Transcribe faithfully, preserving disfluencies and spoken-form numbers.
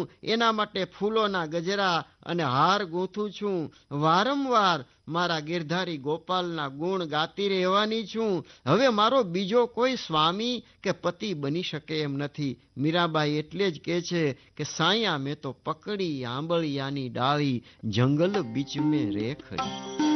એના માટે ફૂલોના ગજરા અને હાર ગૂંથું છું. વારંવાર મારા ગિરધારી ગોપાલના ગુણ ગાતી રહેવાની છું. હવે મારો બીજો કોઈ સ્વામી કે પતિ બની શકે એમ નથી. મીરાબાઈ એટલે જ કહે છે કે સાયા મેં તો પકડી આંબળિયાની ડાળી, જંગલ બીચ મેં રે ખડી.